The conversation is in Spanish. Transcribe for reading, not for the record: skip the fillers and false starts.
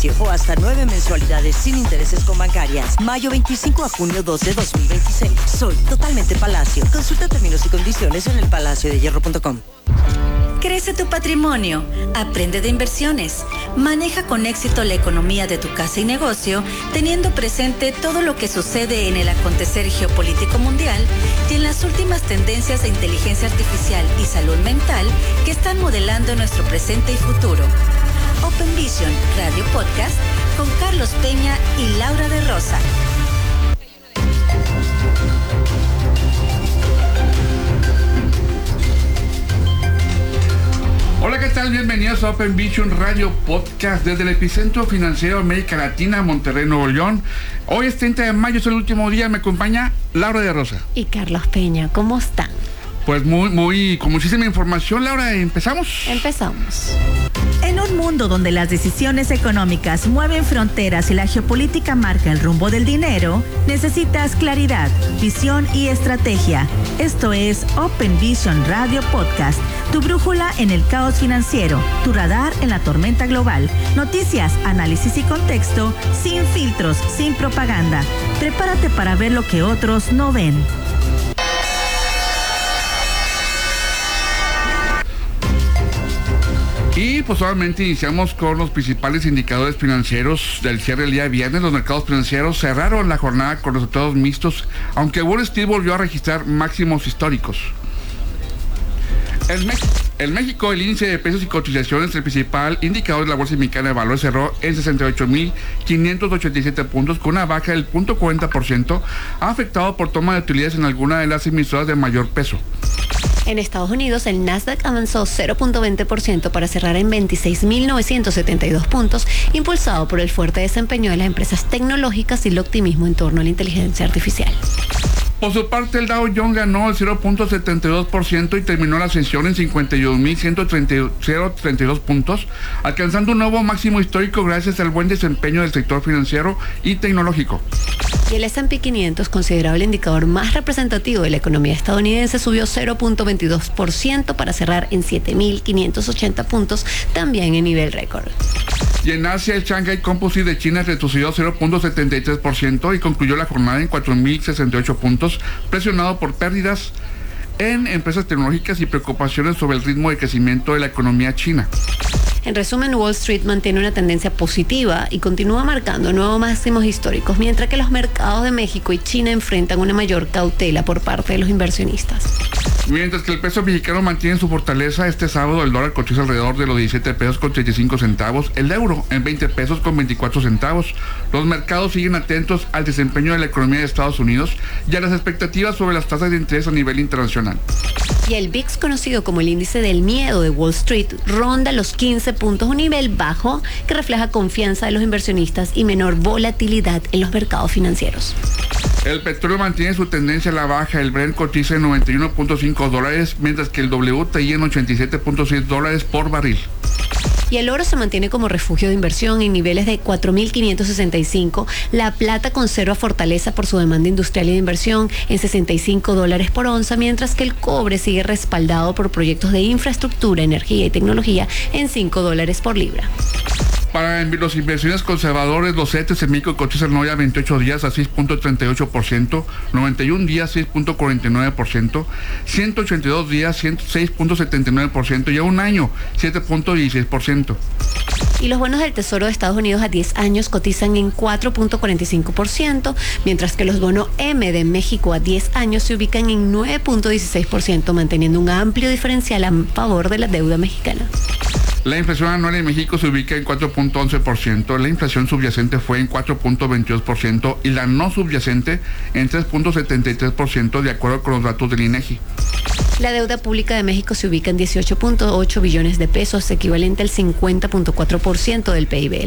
o hasta 9 mensualidades sin intereses con Bancarias. Mayo 25 a junio 2 de 2026. Soy totalmente Palacio. Consulta términos y condiciones en elpalaciodehierro.com. Crece tu patrimonio, aprende de inversiones, maneja con éxito la economía de tu casa y negocio, teniendo presente todo lo que sucede en el acontecer geopolítico mundial y en las últimas tendencias de inteligencia artificial y salud mental que están modelando nuestro presente y futuro. Open Vision Radio Podcast con Carlos Peña y Laura de Rosa. Hola, ¿qué tal? Bienvenidos a Open Vision Radio Podcast desde el epicentro financiero de América Latina, Monterrey, Nuevo León. Hoy es 30 de mayo, es el último día, me acompaña Laura de Rosa. Y Carlos Peña, ¿cómo están? Pues con muchísima información. Laura, ¿empezamos? Empezamos. En un mundo donde las decisiones económicas mueven fronteras y la geopolítica marca el rumbo del dinero, necesitas claridad, visión y estrategia. Esto es Open Vision Radio Podcast, tu brújula en el caos financiero, tu radar en la tormenta global. Noticias, análisis y contexto, sin filtros, sin propaganda. Prepárate para ver lo que otros no ven. Y pues obviamente iniciamos con los principales indicadores financieros del cierre del día viernes. Los mercados financieros cerraron la jornada con resultados mixtos, aunque Wall Street volvió a registrar máximos históricos. En México, el índice de precios y cotizaciones, el principal indicador de la Bolsa Mexicana de Valores, cerró en 68.587 puntos, con una baja del 0.40%, afectado por toma de utilidades en alguna de las emisoras de mayor peso. En Estados Unidos, el Nasdaq avanzó 0.20% para cerrar en 26.972 puntos, impulsado por el fuerte desempeño de las empresas tecnológicas y el optimismo en torno a la inteligencia artificial. Por su parte, el Dow Jones ganó el 0.72% y terminó la sesión en 51.132 puntos, alcanzando un nuevo máximo histórico gracias al buen desempeño del sector financiero y tecnológico. Y el S&P 500, considerado el indicador más representativo de la economía estadounidense, subió 0.22% para cerrar en 7.580 puntos, también en nivel récord. Y en Asia, el Shanghai Composite de China retrocedió 0.73% y concluyó la jornada en 4.068 puntos, presionado por pérdidas en empresas tecnológicas y preocupaciones sobre el ritmo de crecimiento de la economía china. En resumen, Wall Street mantiene una tendencia positiva y continúa marcando nuevos máximos históricos, mientras que los mercados de México y China enfrentan una mayor cautela por parte de los inversionistas. Mientras que el peso mexicano mantiene su fortaleza, este sábado el dólar cotiza alrededor de los 17 pesos con 35 centavos, el euro en 20 pesos con 24 centavos. Los mercados siguen atentos al desempeño de la economía de Estados Unidos y a las expectativas sobre las tasas de interés a nivel internacional. Y el VIX, conocido como el índice del miedo de Wall Street, ronda los 15 puntos, un nivel bajo que refleja confianza de los inversionistas y menor volatilidad en los mercados financieros. El petróleo mantiene su tendencia a la baja, el Brent cotiza en $91.5, mientras que el WTI en $87.6 por barril. Y el oro se mantiene como refugio de inversión en niveles de 4.565. La plata conserva fortaleza por su demanda industrial y de inversión en $65 por onza, mientras que el cobre sigue respaldado por proyectos de infraestructura, energía y tecnología en $5 por libra. Para los inversiones conservadores, los CETES en México cotizan hoy a 28 días a 6.38%, 91 días 6.49%, 182 días 6.79% y a un año 7.16%. Y los bonos del Tesoro de Estados Unidos a 10 años cotizan en 4.45%, mientras que los bonos M de México a 10 años se ubican en 9.16%, manteniendo un amplio diferencial a favor de la deuda mexicana. La inflación anual en México se ubica en 4.11%, la inflación subyacente fue en 4.22% y la no subyacente en 3.73%, de acuerdo con los datos del INEGI. La deuda pública de México se ubica en 18.8 billones de pesos, equivalente al 50.4% del PIB.